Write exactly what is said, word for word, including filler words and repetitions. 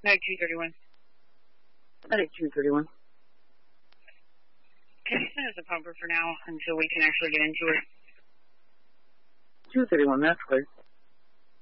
No, two thirty-one. Medic two thirty-one. Can you send us a pumper for now until we can actually get into it? two thirty-one, that's clear.